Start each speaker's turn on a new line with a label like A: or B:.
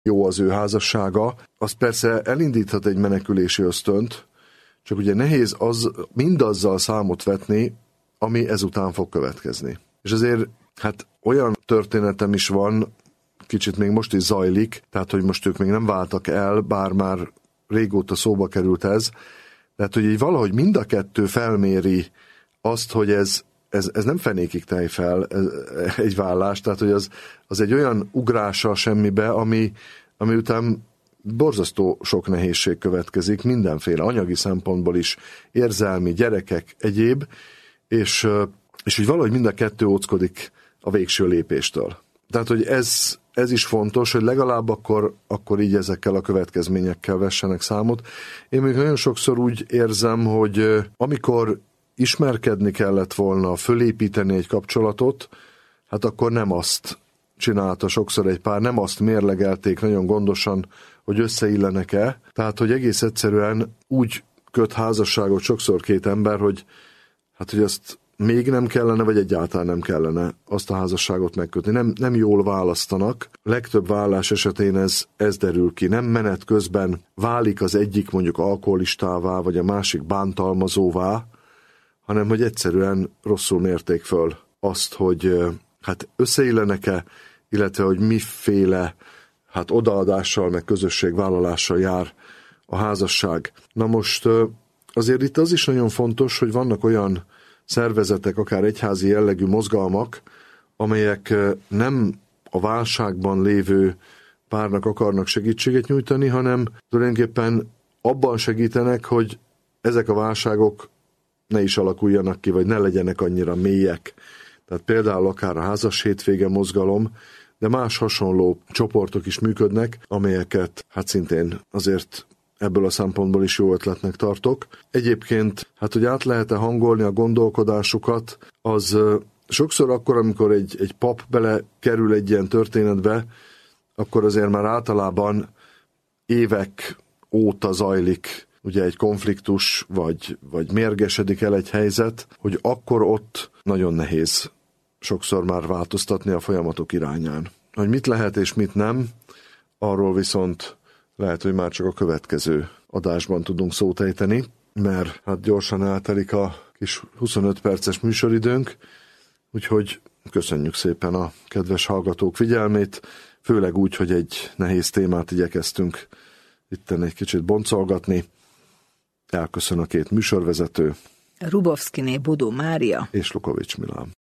A: jó az ő házassága, az persze elindíthat egy menekülési ösztönt, csak ugye nehéz mindazzal számot vetni, ami ezután fog következni. És azért olyan történetem is van, kicsit még most is zajlik, tehát hogy most ők még nem váltak el, bár már régóta szóba került ez, tehát hogy így valahogy mind a kettő felméri azt, hogy ez nem fenékig tej fel egy vállás, tehát hogy az egy olyan ugrása a semmibe, ami után borzasztó sok nehézség következik, mindenféle anyagi szempontból is, érzelmi, gyerekek, egyéb, és hogy valahogy mind a kettő óckodik a végső lépéstől. Tehát, hogy ez is fontos, hogy legalább akkor így ezekkel a következményekkel vessenek számot. Én még nagyon sokszor úgy érzem, hogy amikor ismerkedni kellett volna, fölépíteni egy kapcsolatot, akkor nem azt csinálta sokszor egy pár, nem azt mérlegelték nagyon gondosan, hogy összeillenek-e. Tehát, hogy egész egyszerűen úgy köt házasságot sokszor két ember, hogy azt még nem kellene, vagy egyáltalán nem kellene azt a házasságot megkötni. Nem jól választanak. Legtöbb vállás esetén ez derül ki. Nem menet közben válik az egyik mondjuk alkoholistává, vagy a másik bántalmazóvá, hanem hogy egyszerűen rosszul mérték föl azt, hogy összeillenek-e, illetve hogy miféle odaadással, meg közösségvállalással jár a házasság. Na most azért itt az is nagyon fontos, hogy vannak olyan szervezetek, akár egyházi jellegű mozgalmak, amelyek nem a válságban lévő párnak akarnak segítséget nyújtani, hanem tulajdonképpen abban segítenek, hogy ezek a válságok ne is alakuljanak ki, vagy ne legyenek annyira mélyek. Tehát például akár a házas hétvége mozgalom, de más hasonló csoportok is működnek, amelyeket szintén azért ebből a szempontból is jó ötletnek tartok. Egyébként, hogy át lehet-e hangolni a gondolkodásukat, az sokszor akkor, amikor egy pap bele kerül egy ilyen történetbe, akkor azért már általában évek óta zajlik ugye egy konfliktus, vagy mérgesedik el egy helyzet, hogy akkor ott nagyon nehéz sokszor már változtatni a folyamatok irányán. Hogy mit lehet és mit nem, arról viszont lehet, hogy már csak a következő adásban tudunk szót ejteni, mert gyorsan eltelik a kis 25 perces műsoridőnk, úgyhogy köszönjük szépen a kedves hallgatók figyelmét, főleg úgy, hogy egy nehéz témát igyekeztünk itten egy kicsit boncolgatni. Elköszön a két műsorvezető.
B: Rubovszkiné Bodó Mária
A: és Lukovics Milán.